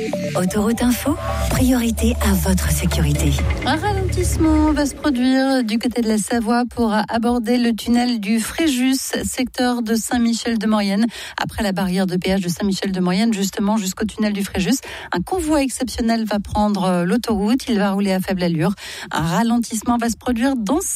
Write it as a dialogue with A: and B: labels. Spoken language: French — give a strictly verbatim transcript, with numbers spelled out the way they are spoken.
A: Autoroute Info, priorité à votre sécurité.
B: Un ralentissement va se produire du côté de la Savoie pour aborder le tunnel du Fréjus, secteur de Saint-Michel-de-Maurienne. Après la barrière de péage de Saint-Michel-de-Maurienne, justement jusqu'au tunnel du Fréjus, un convoi exceptionnel va prendre l'autoroute. Il va rouler à faible allure. Un ralentissement va se produire dans